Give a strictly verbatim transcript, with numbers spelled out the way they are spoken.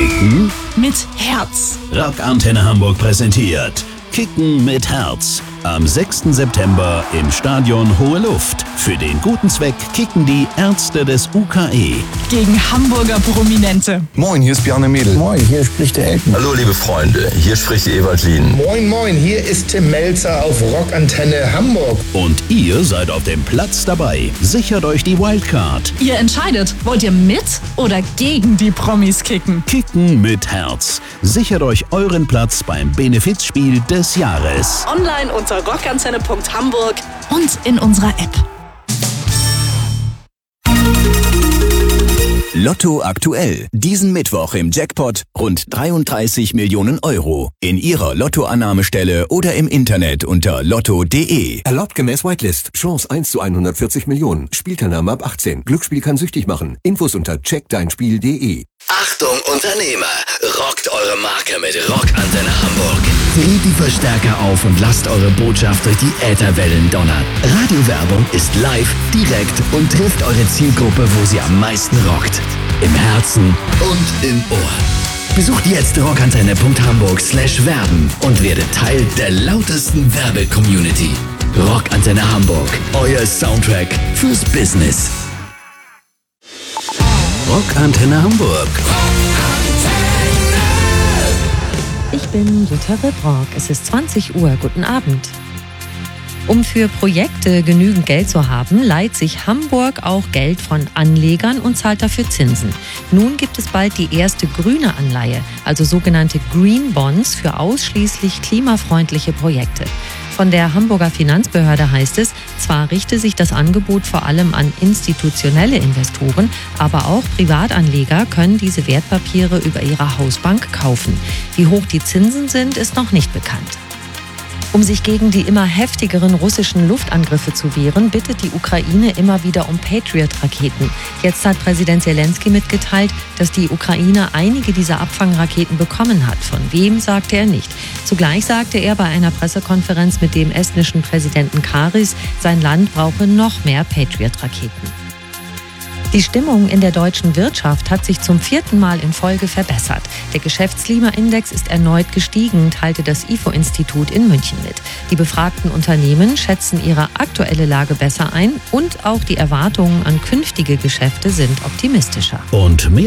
Kicken mit Herz. Rockantenne Hamburg präsentiert Kicken mit Herz. Am sechsten September im Stadion Hohe Luft. Für den guten Zweck kicken die Ärzte des U K E. Gegen Hamburger Prominente. Moin, hier ist Bjarne Mädel. Moin, hier spricht der Elton. Hallo liebe Freunde, hier spricht Ewald Lien. Moin, moin, hier ist Tim Melzer auf Rockantenne Hamburg. Und ihr seid auf dem Platz dabei. Sichert euch die Wildcard. Ihr entscheidet, wollt ihr mit oder gegen die Promis kicken? Kicken mit Herz. Sichert euch euren Platz beim Benefizspiel des Jahres. Online unter rockantenne punkt hamburg und in unserer App. Lotto aktuell. Diesen Mittwoch im Jackpot rund dreiunddreißig Millionen Euro. In Ihrer Lottoannahmestelle oder im Internet unter lotto punkt de. Erlaubt gemäß Whitelist. Chance eins zu hundertvierzig Millionen. Spielteilnahme ab achtzehn. Glücksspiel kann süchtig machen. Infos unter check dein spiel punkt de. Achtung Unternehmer, rockt eure Marke mit Rockantenne Hamburg. Dreht die Verstärker auf und lasst eure Botschaft durch die Ätherwellen donnern. Radiowerbung ist live, direkt und trifft eure Zielgruppe, wo sie am meisten rockt. Im Herzen und im Ohr. Besucht jetzt rockantenne punkt hamburg slash werben und werdet Teil der lautesten Werbe-Community. Rockantenne Hamburg, euer Soundtrack fürs Business. Rockantenne Hamburg. Ich bin Jutta Ribrock. Es ist zwanzig Uhr. Guten Abend. Um für Projekte genügend Geld zu haben, leiht sich Hamburg auch Geld von Anlegern und zahlt dafür Zinsen. Nun gibt es bald die erste grüne Anleihe, also sogenannte Green Bonds für ausschließlich klimafreundliche Projekte. Von der Hamburger Finanzbehörde heißt es, zwar richte sich das Angebot vor allem an institutionelle Investoren, aber auch Privatanleger können diese Wertpapiere über ihre Hausbank kaufen. Wie hoch die Zinsen sind, ist noch nicht bekannt. Um sich gegen die immer heftigeren russischen Luftangriffe zu wehren, bittet die Ukraine immer wieder um Patriot-Raketen. Jetzt hat Präsident Zelensky mitgeteilt, dass die Ukraine einige dieser Abfangraketen bekommen hat. Von wem, sagte er nicht. Zugleich sagte er bei einer Pressekonferenz mit dem estnischen Präsidenten Karis, sein Land brauche noch mehr Patriot-Raketen. Die Stimmung in der deutschen Wirtschaft hat sich zum vierten Mal in Folge verbessert. Der Geschäftsklimaindex ist erneut gestiegen, teilte das I F O-Institut in München mit. Die befragten Unternehmen schätzen ihre aktuelle Lage besser ein und auch die Erwartungen an künftige Geschäfte sind optimistischer. Und mehr